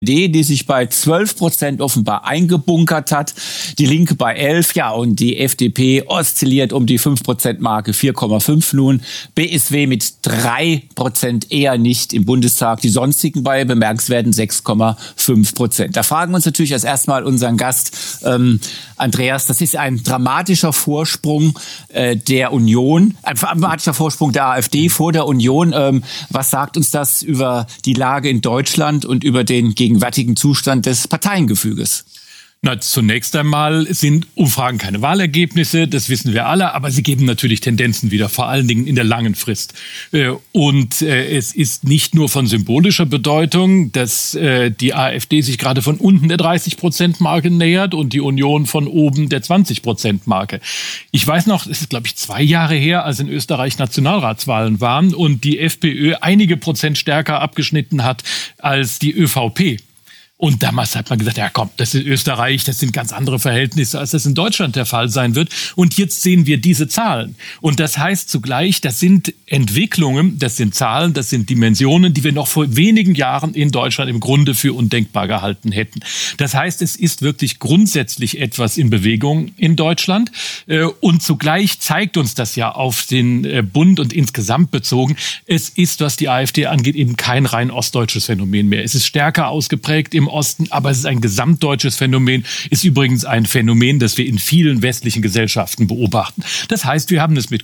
Die sich bei 12% offenbar eingebunkert hat, die Linke bei 11%, ja, und die FDP oszilliert um die 5%-Marke, 4,5 nun, BSW mit 3% eher nicht im Bundestag, die sonstigen bei bemerkenswerten 6,5%. Da fragen wir uns natürlich als erstmal unseren Gast, Andreas, das ist ein dramatischer Vorsprung der Union, ein dramatischer Vorsprung der AfD vor der Union. Was sagt uns das über die Lage in Deutschland und über den gegenwärtigen Zustand des Parteiengefüges? Na, zunächst einmal sind Umfragen keine Wahlergebnisse, das wissen wir alle, aber sie geben natürlich Tendenzen wieder, vor allen Dingen in der langen Frist. Und es ist nicht nur von symbolischer Bedeutung, dass die AfD sich gerade von unten der 30%-Marke nähert und die Union von oben der 20%-Marke. Ich weiß noch, es ist, glaube ich, 2 Jahre her, als in Österreich Nationalratswahlen waren und die FPÖ einige Prozent stärker abgeschnitten hat als die ÖVP. Und damals hat man gesagt, ja komm, das ist Österreich, das sind ganz andere Verhältnisse, als das in Deutschland der Fall sein wird. Und jetzt sehen wir diese Zahlen. Und das heißt zugleich, das sind Entwicklungen, das sind Zahlen, das sind Dimensionen, die wir noch vor wenigen Jahren in Deutschland im Grunde für undenkbar gehalten hätten. Das heißt, es ist wirklich grundsätzlich etwas in Bewegung in Deutschland. Und zugleich zeigt uns das ja auf den Bund und insgesamt bezogen, es ist, was die AfD angeht, eben kein rein ostdeutsches Phänomen mehr. Es ist stärker ausgeprägt im Osten, aber es ist ein gesamtdeutsches Phänomen, ist übrigens ein Phänomen, das wir in vielen westlichen Gesellschaften beobachten. Das heißt, wir haben es mit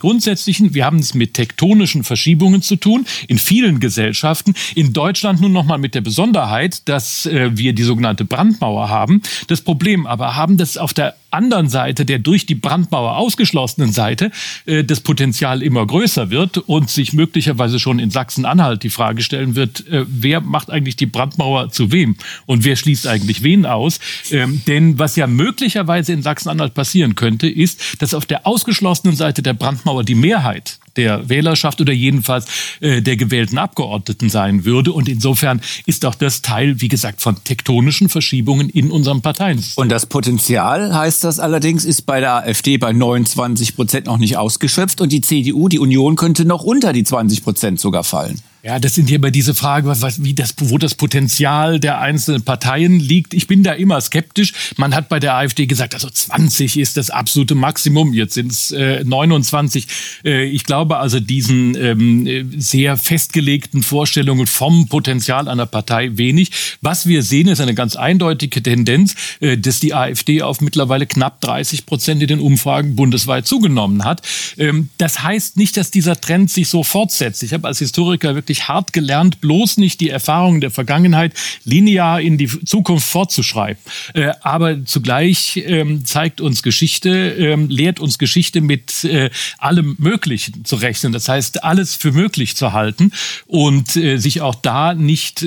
mit tektonischen Verschiebungen zu tun, in vielen Gesellschaften. In Deutschland nun nochmal mit der Besonderheit, dass wir die sogenannte Brandmauer haben. Das Problem aber haben, dass auf der anderen Seite, der durch die Brandmauer ausgeschlossenen Seite, das Potenzial immer größer wird und sich möglicherweise schon in Sachsen-Anhalt die Frage stellen wird, wer macht eigentlich die Brandmauer zu wem und wer schließt eigentlich wen aus? Denn was ja möglicherweise in Sachsen-Anhalt passieren könnte, ist, dass auf der ausgeschlossenen Seite der Brandmauer die Mehrheit der Wählerschaft oder jedenfalls der gewählten Abgeordneten sein würde. Und insofern ist auch das Teil, wie gesagt, von tektonischen Verschiebungen in unserem Parteien-System. Und das Potenzial, heißt das allerdings, ist bei der AfD bei 29% noch nicht ausgeschöpft. Und die CDU, die Union, könnte noch unter die 20% sogar fallen. Ja, das sind hier bei dieser Frage, wo das Potenzial der einzelnen Parteien liegt. Ich bin da immer skeptisch. Man hat bei der AfD gesagt, also 20 ist das absolute Maximum. Jetzt sind es 29. Ich glaube also diesen sehr festgelegten Vorstellungen vom Potenzial einer Partei wenig. Was wir sehen, ist eine ganz eindeutige Tendenz, dass die AfD auf mittlerweile knapp 30% in den Umfragen bundesweit zugenommen hat. Das heißt nicht, dass dieser Trend sich so fortsetzt. Ich habe als Historiker wirklich hart gelernt, bloß nicht die Erfahrungen der Vergangenheit linear in die Zukunft fortzuschreiben. Aber zugleich zeigt uns Geschichte, lehrt uns Geschichte mit allem Möglichen zu rechnen. Das heißt, alles für möglich zu halten und sich auch da nicht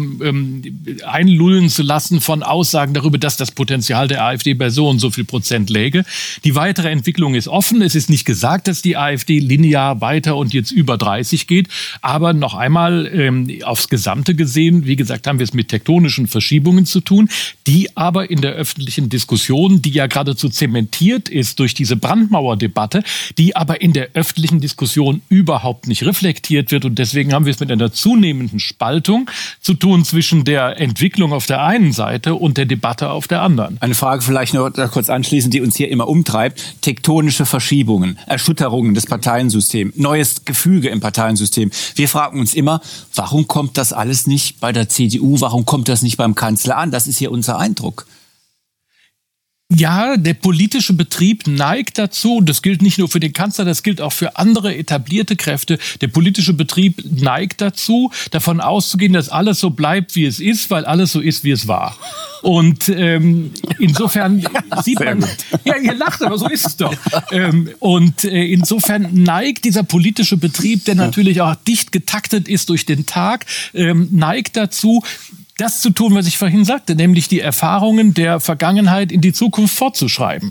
einlullen zu lassen von Aussagen darüber, dass das Potenzial der AfD bei so und so viel Prozent läge. Die weitere Entwicklung ist offen. Es ist nicht gesagt, dass die AfD linear weiter und jetzt über 30 geht, aber noch einmal aufs Gesamte gesehen, wie gesagt, haben wir es mit tektonischen Verschiebungen zu tun, die aber in der öffentlichen Diskussion, die ja geradezu zementiert ist durch diese Brandmauerdebatte, die aber in der öffentlichen Diskussion überhaupt nicht reflektiert wird. Und deswegen haben wir es mit einer zunehmenden Spaltung zu tun zwischen der Entwicklung auf der einen Seite und der Debatte auf der anderen. Eine Frage vielleicht noch kurz anschließend, die uns hier immer umtreibt. Tektonische Verschiebungen, Erschütterungen des Parteiensystems, neues Gefüge im Parteiensystem. Wir fragen uns immer, warum kommt das alles nicht bei der CDU? Warum kommt das nicht beim Kanzler an? Das ist hier unser Eindruck. Ja, der politische Betrieb neigt dazu, und das gilt nicht nur für den Kanzler, das gilt auch für andere etablierte Kräfte. Der politische Betrieb neigt dazu, davon auszugehen, dass alles so bleibt, wie es ist, weil alles so ist, wie es war. Und insofern sieht man, ja, ihr lacht, aber so ist es doch. Insofern neigt dieser politische Betrieb, der natürlich auch dicht getaktet ist durch den Tag, neigt dazu, das zu tun, was ich vorhin sagte, nämlich die Erfahrungen der Vergangenheit in die Zukunft fortzuschreiben.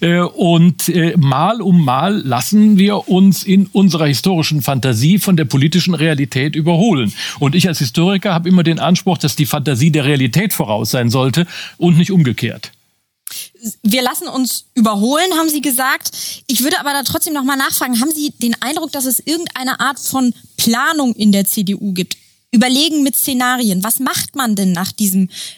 Mal um Mal lassen wir uns in unserer historischen Fantasie von der politischen Realität überholen. Und ich als Historiker habe immer den Anspruch, dass die Fantasie der Realität voraus sein sollte und nicht umgekehrt. Wir lassen uns überholen, haben Sie gesagt. Ich würde aber da trotzdem noch mal nachfragen, haben Sie den Eindruck, dass es irgendeine Art von Planung in der CDU gibt? überlegen mit Szenarien. Was macht man denn nach diesem